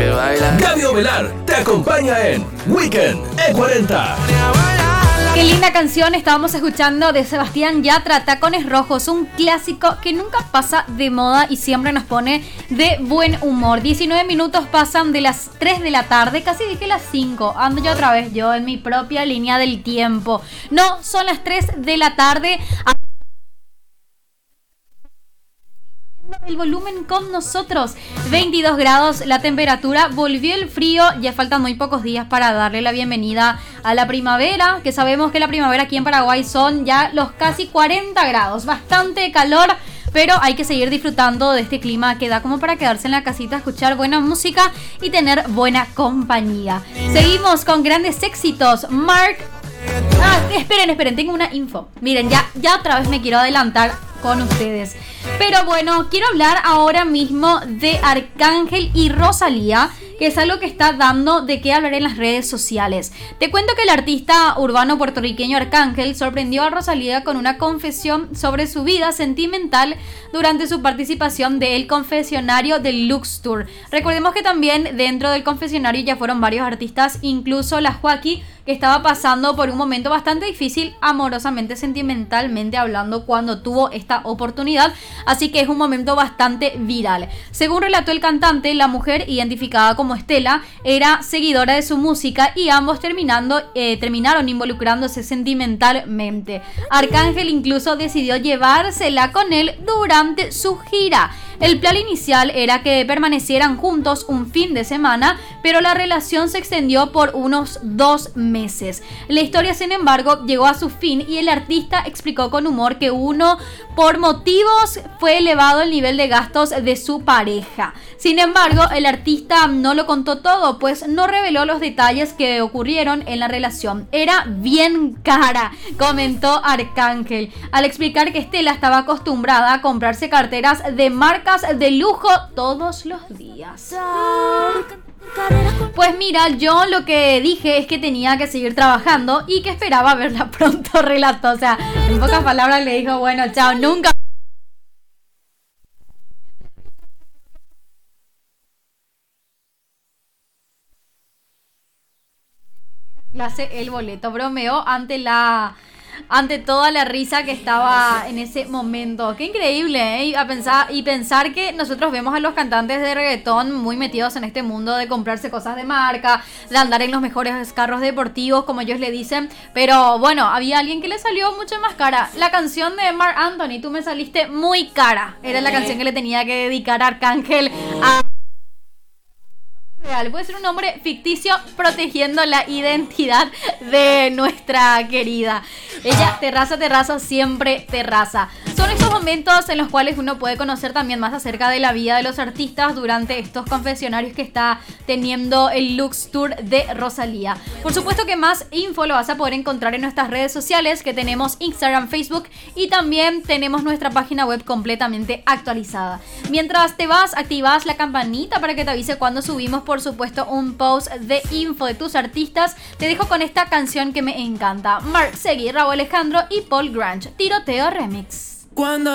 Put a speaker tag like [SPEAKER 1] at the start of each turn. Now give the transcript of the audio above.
[SPEAKER 1] que baila.
[SPEAKER 2] Gaby Ovelar te acompaña en Weekend E40.
[SPEAKER 3] Qué linda canción estábamos escuchando de Sebastián Yatra, Tacones Rojos, un clásico que nunca pasa de moda y siempre nos pone de buen humor. 19 minutos pasan de las 3 de la tarde, casi dije las 5, ando yo otra vez yo en mi propia línea del tiempo. No, son las 3 de la tarde. El volumen con nosotros, 22 grados la temperatura, volvió el frío, ya faltan muy pocos días para darle la bienvenida a la primavera, que sabemos que la primavera aquí en Paraguay son ya los casi 40 grados, bastante calor, pero hay que seguir disfrutando de este clima que da como para quedarse en la casita, escuchar buena música y tener buena compañía. Seguimos con grandes éxitos. Mark... esperen, tengo una info. Miren, ya otra vez me quiero adelantar con ustedes. Pero bueno, quiero hablar ahora mismo de Arcángel y Rosalía, que es algo que está dando de qué hablar en las redes sociales. Te cuento que el artista urbano puertorriqueño Arcángel sorprendió a Rosalía con una confesión sobre su vida sentimental durante su participación del confesionario del Lux Tour. Recordemos que también dentro del confesionario ya fueron varios artistas, incluso la Joaquí, que estaba pasando por un momento bastante difícil amorosamente, sentimentalmente hablando, cuando tuvo esta oportunidad, así que es un momento bastante viral. Según relató el cantante, la mujer, identificada como Estela, era seguidora de su música y ambos terminaron involucrándose sentimentalmente. Arcángel incluso decidió llevársela con él durante su gira. El plan inicial era que permanecieran juntos un fin de semana, pero la relación se extendió por unos 2 meses. La historia, sin embargo, llegó a su fin y el artista explicó con humor que por motivos fue elevado el nivel de gastos de su pareja. Sin embargo, el artista no lo contó todo, pues no reveló los detalles que ocurrieron en la relación. Era bien cara, comentó Arcángel, al explicar que Estela estaba acostumbrada a comprarse carteras de marcas de lujo todos los días. Pues mira, yo lo que dije es que tenía que seguir trabajando y que esperaba verla pronto, relató. O sea, en pocas palabras le dijo, bueno, chao, nunca clase el boleto. Bromeó ante toda la risa que estaba en ese momento. Qué increíble, ¿eh? Pensar que nosotros vemos a los cantantes de reggaetón muy metidos en este mundo de comprarse cosas de marca, de andar en los mejores carros deportivos, como ellos le dicen. Pero bueno, había alguien que le salió mucho más cara. La canción de Marc Anthony, Tú me saliste muy cara, era la canción que le tenía que dedicar a Arcángel a... Real, puede ser un nombre ficticio protegiendo la identidad de nuestra querida. Ella terraza, siempre terraza. Son estos momentos en los cuales uno puede conocer también más acerca de la vida de los artistas durante estos confesionarios que está teniendo el Lux Tour de Rosalía. Por supuesto que más info lo vas a poder encontrar en nuestras redes sociales, que tenemos Instagram, Facebook, y también tenemos nuestra página web completamente actualizada. Mientras te vas, activas la campanita para que te avise cuando subimos, por supuesto, un post de info de tus artistas. Te dejo con esta canción que me encanta. Mark Seguí, Raúl Alejandro y Paul Grange, Tiroteo Remix.
[SPEAKER 1] Cuando